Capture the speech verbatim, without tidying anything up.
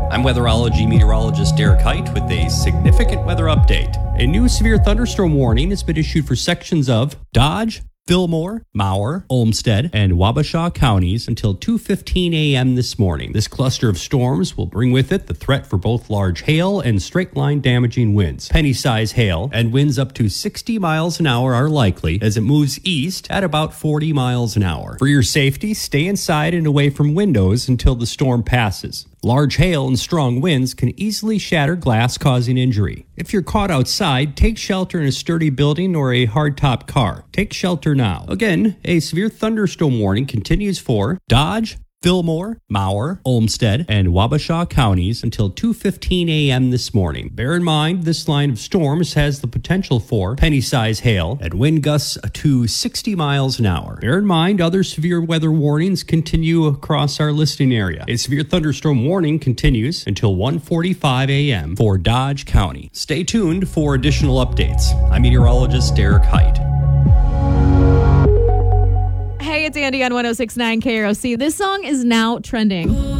I'm weatherology meteorologist Derek Height with a significant weather update. A new severe thunderstorm warning has been issued for sections of Dodge, Fillmore, Mower, Olmsted, and Wabasha counties until two fifteen a.m. this morning. This cluster of storms will bring with it the threat for both large hail and straight-line damaging winds. Penny-size hail and winds up to sixty miles an hour are likely as it moves east at about forty miles an hour. For your safety, stay inside and away from windows until the storm passes. Large hail and strong winds can easily shatter glass, causing injury. If you're caught outside, take shelter in a sturdy building or a hardtop car. Take shelter now. Again, a severe thunderstorm warning continues for Dodge, Fillmore, Mower, Olmsted, and Wabasha counties until two fifteen a.m. this morning. Bear in mind, this line of storms has the potential for penny-size hail and wind gusts to sixty miles an hour. Bear in mind, other severe weather warnings continue across our listing area. A severe thunderstorm warning continues until one forty-five a.m. for Dodge County. Stay tuned for additional updates. I'm meteorologist Derek Height. Hey, it's Andy on one oh six point nine K R O C. This song is now trending.